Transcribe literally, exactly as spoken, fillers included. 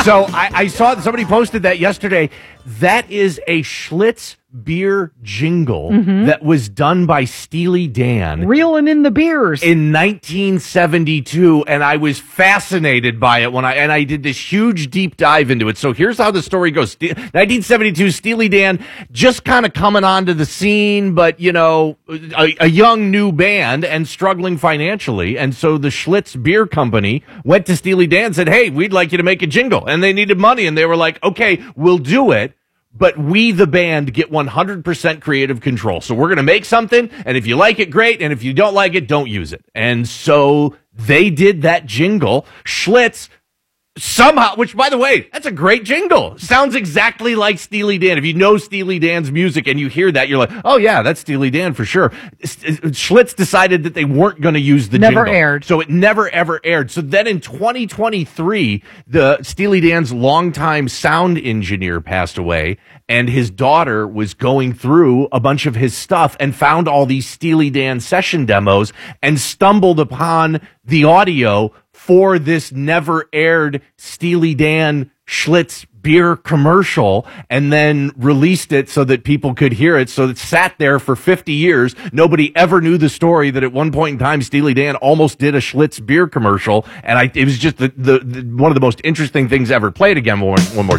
So I, I saw somebody posted that yesterday. That is a Schlitz beer jingle mm-hmm. that was done by Steely Dan. Reeling in the beers. In nineteen seventy-two, and I was fascinated by it when I and I did this huge deep dive into it. So here's how the story goes. nineteen seventy-two, Steely Dan just kind of coming onto the scene, but, you know, a, a young new band and struggling financially. And so the Schlitz Beer Company went to Steely Dan and said, hey, we'd like you to make a jingle. And they needed money, and they were like, okay, we'll do it. But we, the band, get one hundred percent creative control. So we're going to make something, and if you like it, great, and if you don't like it, don't use it. And so they did that jingle. Schlitz somehow, which, by the way, that's a great jingle. Sounds exactly like Steely Dan. If you know Steely Dan's music and you hear that, you're like, oh, yeah, that's Steely Dan for sure. Schlitz decided that they weren't going to use the never jingle. Never aired. So it never, ever aired. So then in twenty twenty-three, the Steely Dan's longtime sound engineer passed away, and his daughter was going through a bunch of his stuff and found all these Steely Dan session demos and stumbled upon the audio for this never aired Steely Dan Schlitz beer commercial, and then released it so that people could hear it. So it sat there for fifty years. Nobody ever knew the story that at one point in time, Steely Dan almost did a Schlitz beer commercial. And I, it was just the, the, the one of the most interesting things ever. Play it again one, one more time.